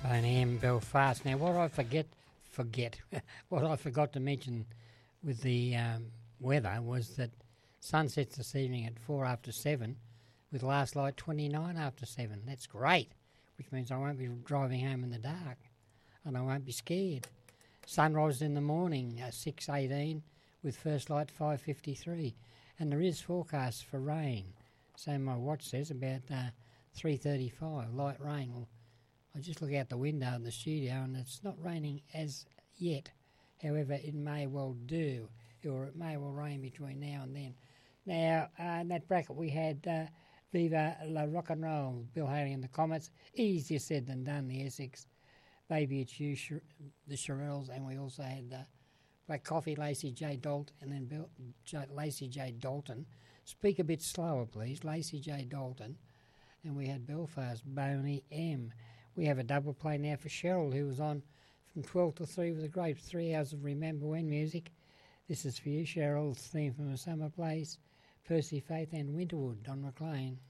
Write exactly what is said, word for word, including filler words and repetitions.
Boney M, Belfast. Now, what I forget, forget, what I forgot to mention with the um, weather was that sun sets this evening at four after seven, with last light twenty-nine after seven. That's great, which means I won't be driving home in the dark, and I won't be scared. Sunrise in the morning, uh, six eighteen, with first light five fifty-three, and there is forecast for rain. So my watch says about uh, three thirty-five, light rain. Well, I just look out the window in the studio and it's not raining as yet. However, it may well do, or it may well rain between now and then. Now, uh, in that bracket we had uh, Viva La Rock and Roll, Bill Haley and the Comets. Easier said than done, the Essex. Baby It's You, Sh- the Shirelles, and we also had uh, Black Coffee, Lacey J. Dalton, and then Bill, J- Lacey J. Dalton. Speak a bit slower, please. Lacey J. Dalton. And we had Belfast, Boney M. We have a double play now for Cheryl, who was on from twelve to three with a great three hours of Remember When music. This is for you, Cheryl's theme from A Summer Place, Percy Faith and Winterwood, Don McLean.